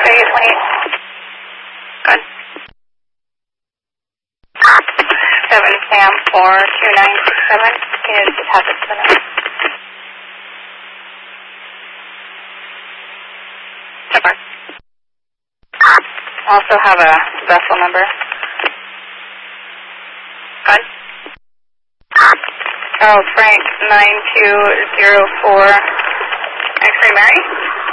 Vegas 28. Good. 7 Sam 42967. Can you just have it to the number? Super. Also have a vessel number. Good. Oh, Frank 9204. X-ray Mary.